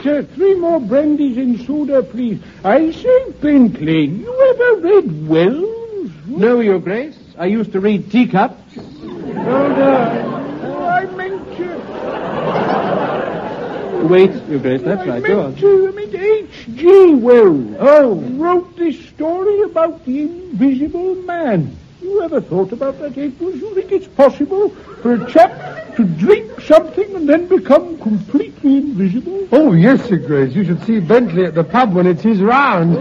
Waiter, 3 more brandies and soda, please. I say, Bentley, you ever read Wells? No, Your Grace. I used to read Teacups. I meant Wait, Your Grace, that's right. Go on. H.G. Wells. Wrote this story about the Invisible Man. You ever thought about that, Edwards? You think it's possible for a chap to drink something and then become completely invisible? Oh, yes, Your Grace. You should see Bentley at the pub when it's his round.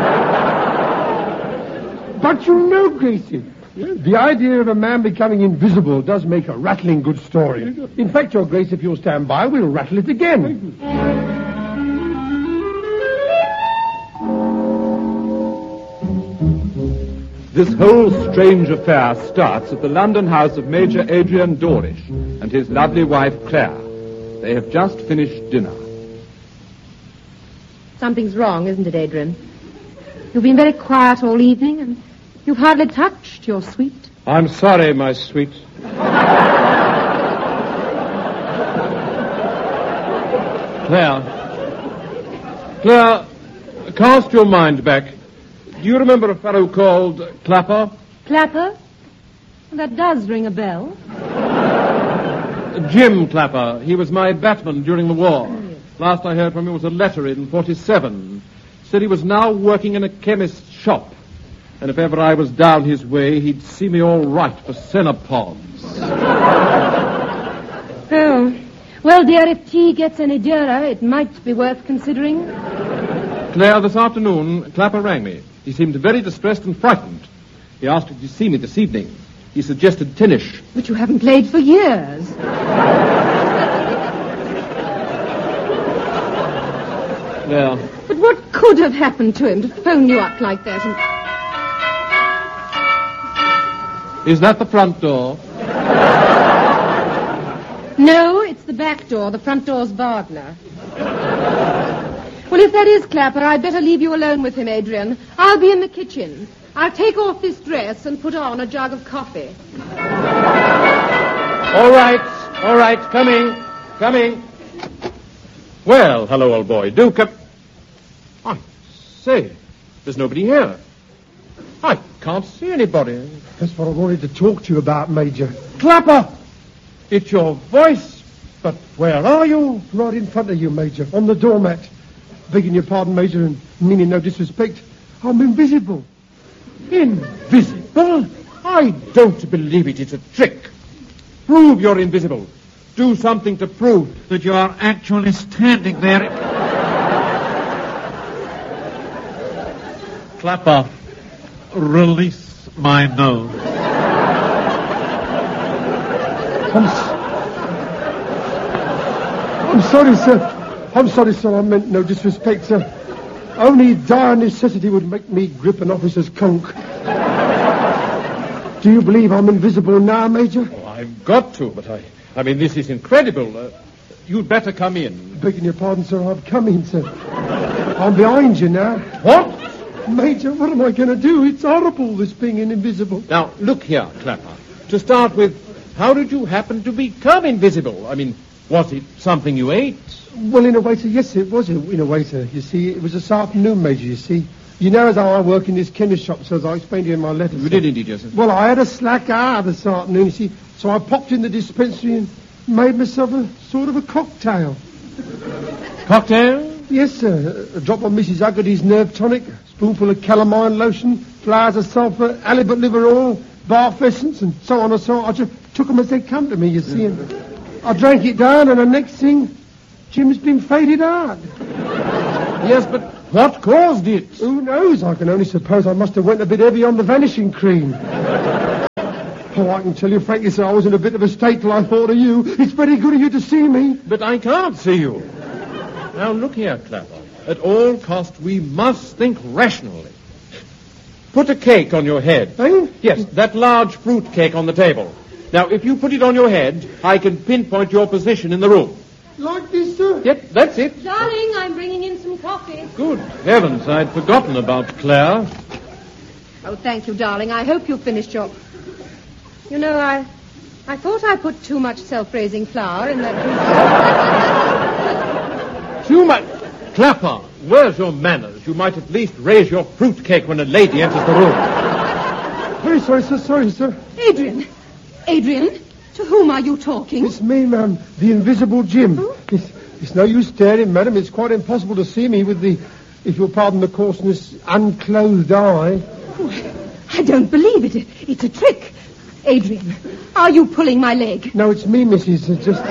But you know, Gracie, the idea of a man becoming invisible does make a rattling good story. In fact, Your Grace, if you'll stand by, we'll rattle it again. This whole strange affair starts at the London house of Major Adrian Dawlish and his lovely wife, Claire. They have just finished dinner. Something's wrong, isn't it, Adrian? You've been very quiet all evening, and you've hardly touched your sweet. I'm sorry, my sweet. Claire, cast your mind back. Do you remember a fellow called Clapper? Clapper? That does ring a bell. Jim Clapper. He was my batman during the war. Last I heard from him was a letter in 47. Said he was now working in a chemist's shop. And if ever I was down his way, he'd see me all right for cenopods. Oh. Well, dear, if tea gets any dearer, it might be worth considering. Claire, this afternoon, Clapper rang me. He seemed very distressed and frightened. He asked if you'd see me this evening. He suggested tennis. But you haven't played for years. Well. But what could have happened to him to phone you up like that? Is that the front door? No, it's the back door. The front door's barred now. Well, if that is Clapper, I'd better leave you alone with him, Adrian. I'll be in the kitchen. I'll take off this dress and put on a jug of coffee. All right, coming. Well, hello, old boy. Do come. I say, there's nobody here. I can't see anybody. That's what I wanted to talk to you about, Major. Clapper! It's your voice. But where are you? Right in front of you, Major, on the doormat. Begging your pardon, Major, and meaning no disrespect, I'm invisible. Invisible? I don't believe it. It's a trick. Prove you're invisible. Do something to prove that you are actually standing there. Clapper, release my nose. I'm sorry, sir. I'm sorry, sir. I meant no disrespect, sir. Only dire necessity would make me grip an officer's conch. Do you believe I'm invisible now, Major? Oh, I've got to, but I mean, this is incredible. You'd better come in. Begging your pardon, sir. I've come in, sir. I'm behind you now. What? Major, what am I going to do? It's horrible, this being invisible. Now, look here, Clapper. To start with, how did you happen to become invisible? I mean, was it something you ate? Well, in a way, sir, yes, it was in a way, sir. You see, it was this afternoon, Major, you see. You know as how I work in this chemist shop, so as I explained to you in my letter. You did indeed, Joseph. Well, I had a slack hour this afternoon, you see, so I popped in the dispensary and made myself a sort of a cocktail. Cocktail? Yes, sir. A drop of Mrs. Uggerty's nerve tonic, a spoonful of calamine lotion, flowers of sulphur, halibut liver oil, bath essence, and so on and so on. I just took them as they come to me, you see, and I drank it down, and the next thing, Jim's been faded hard. Yes, but what caused it? Who knows? I can only suppose I must have went a bit heavy on the vanishing cream. Oh, I can tell you frankly, sir, I was in a bit of a state till I thought of you. It's very good of you to see me. But I can't see you. Now, look here, Clapper. At all costs, we must think rationally. Put a cake on your head. Eh? Yes, that large fruit cake on the table. Now, if you put it on your head, I can pinpoint your position in the room. Like this, sir? Yep, that's it. Darling, I'm bringing in some coffee. Good heavens, I'd forgotten about Claire. Oh, thank you, darling. I hope you've finished your... You know, I thought I put too much self-raising flour in that... Too much... Clapper, where's your manners? You might at least raise your fruitcake when a lady enters the room. Very sorry, sir. Sorry, sir. Adrian! Adrian, to whom are you talking? It's me, ma'am. The invisible Jim. It's no use staring, madam. It's quite impossible to see me with the, if you'll pardon the coarseness, unclosed eye. I don't believe it. It's a trick. Adrian, are you pulling my leg? No, it's me, missus. It's just...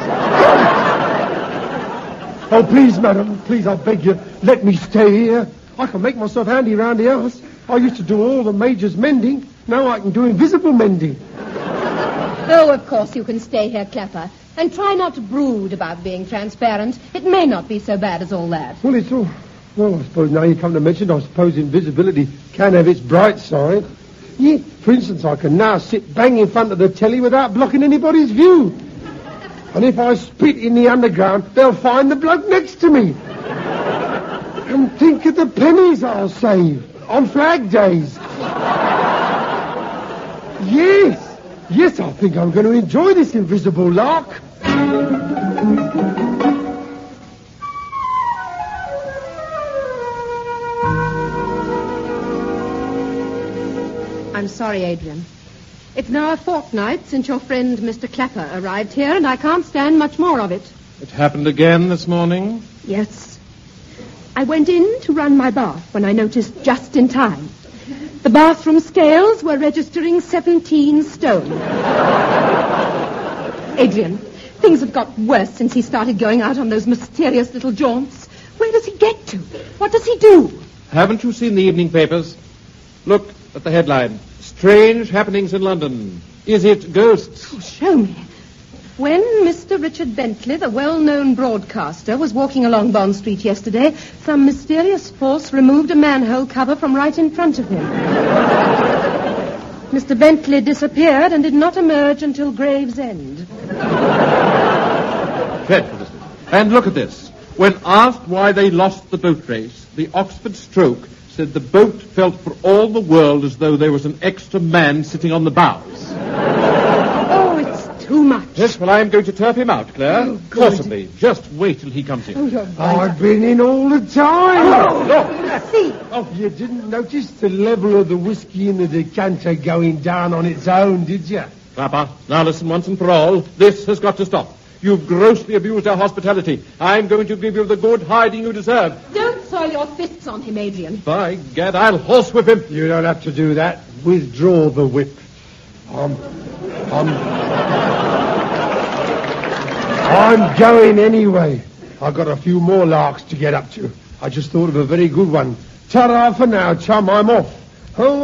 Oh, please, madam. Please, I beg you, let me stay here. I can make myself handy round the house. I used to do all the Major's mending. Now I can do invisible mending. Oh, of course you can stay here, Clapper. And try not to brood about being transparent. It may not be so bad as all that. Well, it's all... Well, I suppose now you come to mention, I suppose invisibility can have its bright side. Yeah, for instance, I can now sit bang in front of the telly without blocking anybody's view. And if I spit in the underground, they'll find the bloke next to me. And think of the pennies I'll save on flag days. Yes, I think I'm going to enjoy this invisible lark. I'm sorry, Adrian. It's now a fortnight since your friend Mr. Clapper arrived here, and I can't stand much more of it. It happened again this morning? Yes. I went in to run my bath when I noticed just in time. The bathroom scales were registering 17 stone. Adrian, things have got worse since he started going out on those mysterious little jaunts. Where does he get to? What does he do? Haven't you seen the evening papers? Look at the headline. Strange happenings in London. Is it ghosts? Oh, show me. When Mr. Richard Bentley, the well-known broadcaster, was walking along Bond Street yesterday, some mysterious force removed a manhole cover from right in front of him. Mr. Bentley disappeared and did not emerge until Gravesend. Dreadful. And look at this. When asked why they lost the boat race, the Oxford Stroke said the boat felt for all the world as though there was an extra man sitting on the bows. Oh, it's too much. Yes, well, I'm going to turf him out, Claire. Oh, God. Possibly. Just wait till he comes in. Oh, you're right. I've been in all the time. Oh, Look. See. Oh, you didn't notice the level of the whiskey in the decanter going down on its own, did you? Clapper, now listen once and for all. This has got to stop. You've grossly abused our hospitality. I'm going to give you the good hiding you deserve. Don't soil your fists on him, Adrian. By gad, I'll horsewhip him. You don't have to do that. Withdraw the whip. I'm going anyway. I've got a few more larks to get up to. I just thought of a very good one. Ta-ra for now, chum. I'm off. Oh,